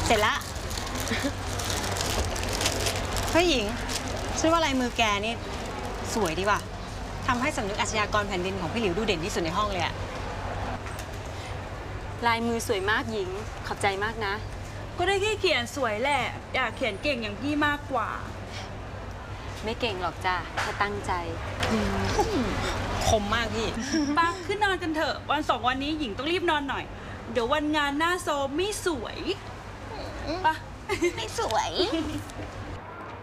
เสร็จละเฮ้ยหญิงฉันว่าลายมือแกนี่สวยดีว่ะทำให้สำนึกอาชญากรแผ่นดินของพี่หลิวดูเด่นที่สุดในห้องเลยอะลายมือสวยมากหญิงขอบใจมากนะก็ได้แค่เขียนสวยแหละอยากเขียนเก่งอย่างพี่มากกว่าไม่เก่งหรอกจ้าแค่ตั้งใจคมมากพี่ปะขึ้นนอนกันเถอะวัน2 วันนี้หญิงต้องรีบนอนหน่อยเดี๋ยววันงานหน้าโซมไม่สวยปะไม่สวย